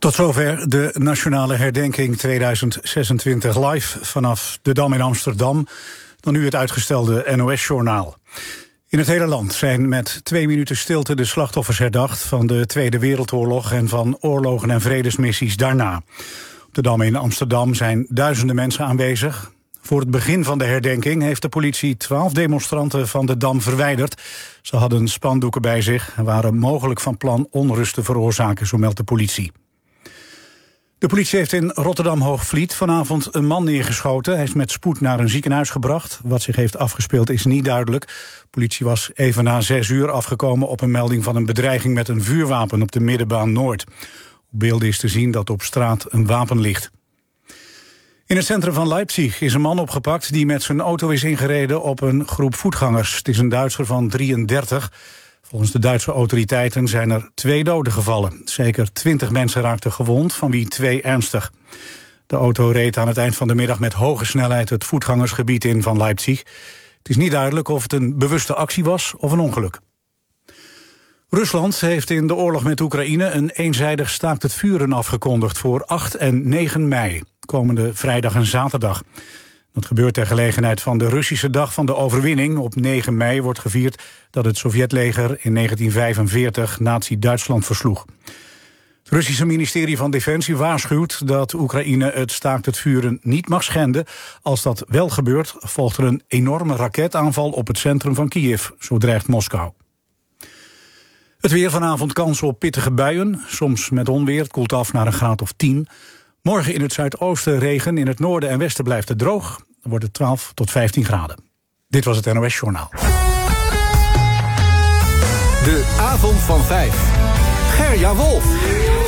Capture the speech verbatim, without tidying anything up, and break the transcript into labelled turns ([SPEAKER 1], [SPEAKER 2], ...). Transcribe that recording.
[SPEAKER 1] Tot zover de nationale herdenking tweeduizend zesentwintig live vanaf de Dam in Amsterdam. Dan nu het uitgestelde N O S-journaal. In het hele land zijn met twee minuten stilte de slachtoffers herdacht van de Tweede Wereldoorlog en van oorlogen en vredesmissies daarna. Op de Dam in Amsterdam zijn duizenden mensen aanwezig. Voor het begin van de herdenking heeft de politie twaalf demonstranten van de Dam verwijderd. Ze hadden spandoeken bij zich en waren mogelijk van plan onrust te veroorzaken, zo meldt de politie. De politie heeft in Rotterdam-Hoogvliet vanavond een man neergeschoten. Hij is met spoed naar een ziekenhuis gebracht. Wat zich heeft afgespeeld is niet duidelijk. De politie was even na zes uur afgekomen op een melding van een bedreiging met een vuurwapen op de Middenbaan Noord. Op beelden is te zien dat op straat een wapen ligt. In het centrum van Leipzig is een man opgepakt die met zijn auto is ingereden op een groep voetgangers. Het is een Duitser van drieëndertig. Volgens de Duitse autoriteiten zijn er twee doden gevallen. Zeker twintig mensen raakten gewond, van wie twee ernstig. De auto reed aan het eind van de middag met hoge snelheid het voetgangersgebied in van Leipzig. Het is niet duidelijk of het een bewuste actie was of een ongeluk. Rusland heeft in de oorlog met Oekraïne een eenzijdig staakt het vuren afgekondigd voor acht en negen mei, komende vrijdag en zaterdag. Dat gebeurt ter gelegenheid van de Russische dag van de overwinning. Op negen mei wordt gevierd dat het Sovjetleger in negentien vijfenveertig Nazi-Duitsland versloeg. Het Russische ministerie van Defensie waarschuwt dat Oekraïne het staakt het vuren niet mag schenden. Als dat wel gebeurt, volgt er een enorme raketaanval op het centrum van Kiev, zo dreigt Moskou. Het weer: vanavond kans op pittige buien, soms met onweer. Het koelt af naar een graad of tien. Morgen in het zuidoosten regen, in het noorden en westen blijft het droog. Dan wordt het twaalf tot vijftien graden. Dit was het N O S-journaal.
[SPEAKER 2] De avond van vijf. Gerja Wolf.